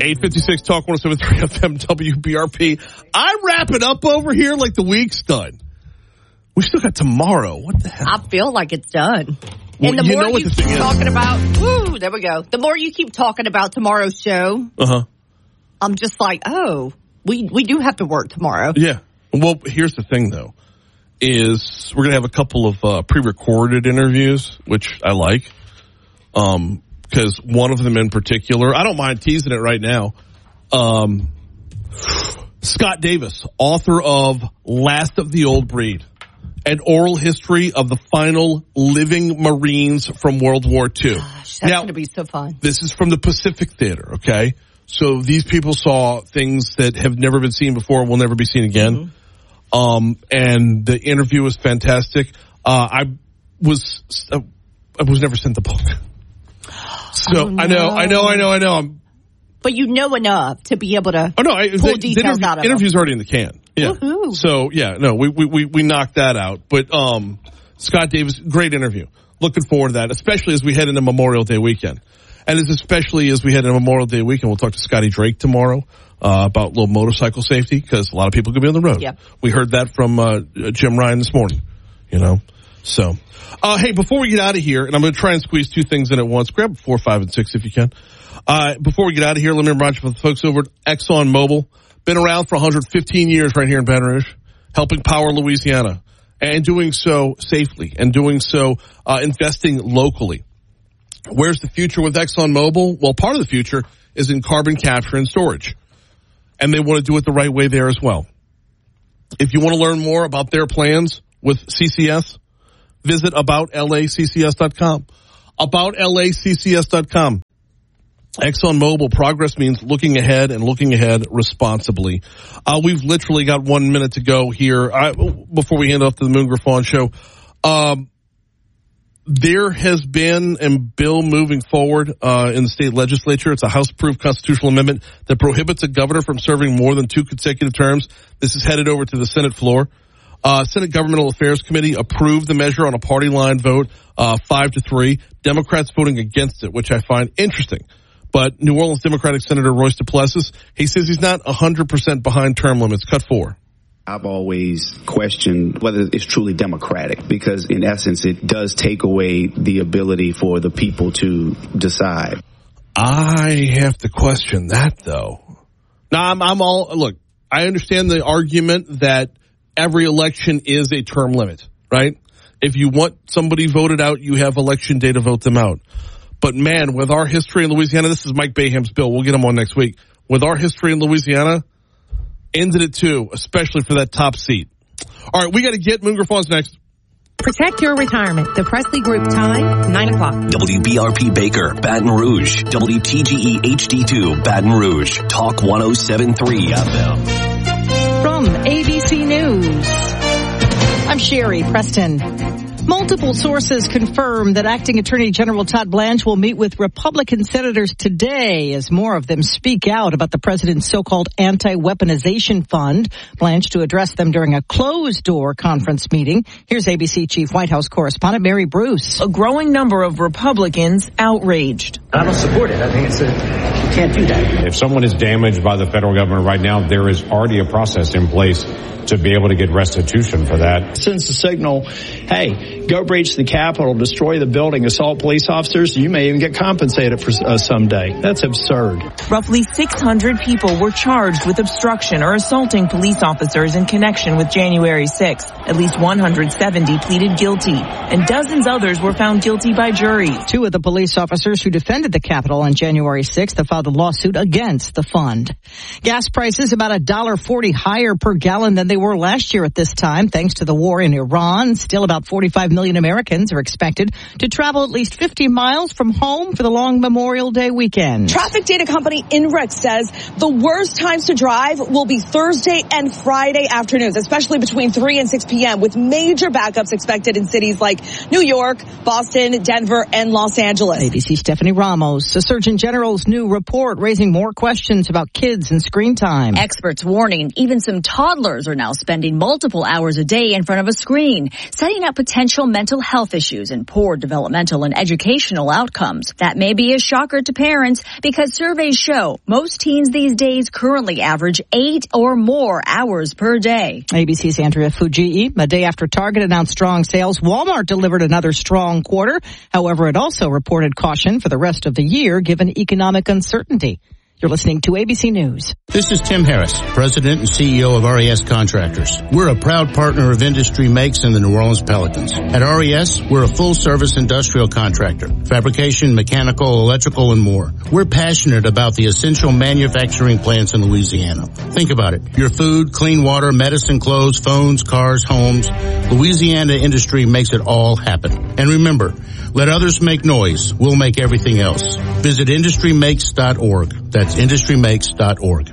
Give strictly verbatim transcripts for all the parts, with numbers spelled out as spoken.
eight fifty-six Talk one oh seven point three F M W B R P. I wrap it up over here like the week's done. We still got tomorrow. What the hell? I feel like it's done. Well, and the you more know what you the keep thing is. talking about, woo, there we go. The more you keep talking about tomorrow's show, Uh-huh. I'm just like, oh, we, we do have to work tomorrow. Yeah. Well, here's the thing, though, is we're going to have a couple of uh, pre-recorded interviews, which I like, um, because one of them in particular, I don't mind teasing it right now. Um, Scott Davis, author of Last of the Old Breed, an oral history of the final living Marines from World War Two. Gosh, that's going to be so fun. This is from the Pacific Theater, okay? So these people saw things that have never been seen before and will never be seen again. Mm-hmm. Um, and the interview was fantastic. Uh, I was, uh, I was never sent the book. So oh, no. I know, I know, I know, I know. I'm, but you know enough to be able to oh, no, I, pull the, details the interview, out of interview's them. already in the can. Yeah. Woo-hoo. So yeah, no, we, we, we, we knocked that out. But, um, Scott Davis, great interview. Looking forward to that, especially as we head into Memorial Day weekend. And as especially as we head into Memorial Day weekend, we'll talk to Scotty Drake tomorrow, uh, about little motorcycle safety, because a lot of people could be on the road. Yeah. We heard that from, uh, Jim Ryan this morning, you know, so. Uh, hey, before we get out of here, and I'm going to try and squeeze two things in at once. Grab four, five, and six if you can. Uh, before we get out of here, let me remind you of the folks over at Exxon Mobil. Been around for one hundred fifteen years right here in Baton Rouge, helping power Louisiana, and doing so safely, and doing so, uh, investing locally. Where's the future with Exxon Mobil? Well, part of the future is in carbon capture and storage. And they want to do it the right way there as well. If you want to learn more about their plans with C C S, visit about L A C C S dot com. about L A C C S dot com. Exxon Mobil, progress means looking ahead and looking ahead responsibly. Uh, we've literally got one minute to go here I, before we hand off to the Moon Griffon show. Um, there has been a bill moving forward uh, in the state legislature. It's a House-approved constitutional amendment that prohibits a governor from serving more than two consecutive terms. This is headed over to the Senate floor. Uh, Senate Governmental Affairs Committee approved the measure on a party line vote, uh, five to three. Democrats voting against it, which I find interesting. But New Orleans Democratic Senator Royce DePlessis, he says he's not one hundred percent behind term limits. Cut four. I've always questioned whether it's truly democratic, because in essence, it does take away the ability for the people to decide. I have to question that, though. Now, I'm, I'm all, look, I understand the argument that every election is a term limit, right? If you want somebody voted out, you have election day to vote them out. But man, with our history in Louisiana, this is Mike Baham's bill. We'll get him on next week. With our history in Louisiana, ended it too, especially for that top seat. All right, we got to get Moon Griffon's next. Protect your retirement. The Presley Group time, nine o'clock. W B R P Baker, Baton Rouge. W T G E H D two, Baton Rouge. Talk one oh seven point three F M. From A B C News, I'm Sherry Preston. Multiple sources confirm that Acting Attorney General Todd Blanche will meet with Republican senators today as more of them speak out about the president's so-called anti-weaponization fund. Blanche to address them during a closed-door conference meeting. Here's A B C Chief White House correspondent Mary Bruce. A growing number of Republicans outraged. I don't support it. I think it's a, you can't do that. If someone is damaged by the federal government right now, there is already a process in place to be able to get restitution for that. Sends the signal, hey, go breach the Capitol, destroy the building, assault police officers. You may even get compensated for uh, someday. That's absurd. Roughly six hundred people were charged with obstruction or assaulting police officers in connection with January sixth. At least one hundred seventy pleaded guilty, and dozens others were found guilty by juries. Two of the police officers who defended the Capitol on January sixth have filed a lawsuit against the fund. Gas prices about one dollar forty higher per gallon than they were last year at this time, thanks to the war in Iran. Still about forty-five million Americans are expected to travel at least fifty miles from home for the long Memorial Day weekend. Traffic data company INRIX says the worst times to drive will be Thursday and Friday afternoons, especially between three and six p.m., with major backups expected in cities like New York, Boston, Denver, and Los Angeles. A B C Stephanie Ramos. The Surgeon General's new report raising more questions about kids and screen time. Experts warning even some toddlers are now spending multiple hours a day in front of a screen, setting up potential mental health issues and poor developmental and educational outcomes. That may be a shocker to parents because surveys show most teens these days currently average eight or more hours per day. A B C's Andrea Fujii. A day after Target announced strong sales, Walmart delivered another strong quarter. However, it also reported caution for the rest of the year given economic uncertainty. You're listening to A B C News. This is Tim Harris, President and C E O of R E S Contractors. We're a proud partner of Industry Makes and the New Orleans Pelicans. At R E S, we're a full-service industrial contractor, fabrication, mechanical, electrical, and more. We're passionate about the essential manufacturing plants in Louisiana. Think about it. Your food, clean water, medicine, clothes, phones, cars, homes. Louisiana Industry makes it all happen. And remember, let others make noise. We'll make everything else. Visit industry makes dot org. That's industry makes dot org.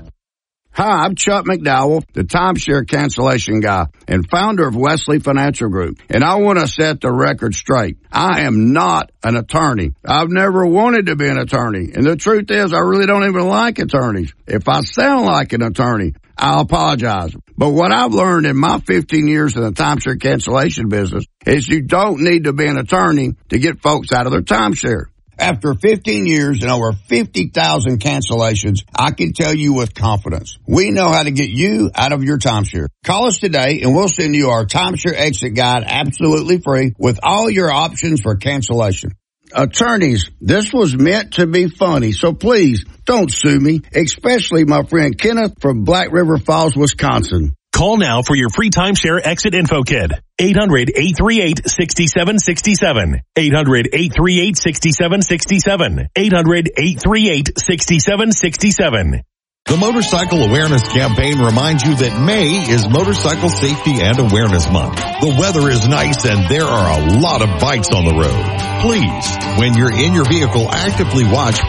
Hi, I'm Chuck McDowell, the timeshare cancellation guy and founder of Wesley Financial Group. And I want to set the record straight. I am not an attorney. I've never wanted to be an attorney. And the truth is, I really don't even like attorneys. If I sound like an attorney, I'll apologize. But what I've learned in my fifteen years in the timeshare cancellation business is you don't need to be an attorney to get folks out of their timeshare. After fifteen years and over fifty thousand cancellations, I can tell you with confidence, we know how to get you out of your timeshare. Call us today and we'll send you our timeshare exit guide absolutely free with all your options for cancellation. Attorneys, this was meant to be funny, so please don't sue me, especially my friend Kenneth from Black River Falls, Wisconsin. Call now for your free timeshare exit info kit. eight hundred, eight three eight, six seven six seven. eight hundred, eight three eight, six seven six seven. eight hundred, eight three eight, six seven six seven. The Motorcycle Awareness Campaign reminds you that May is Motorcycle Safety and Awareness Month. The weather is nice and there are a lot of bikes on the road. Please, when you're in your vehicle, actively watch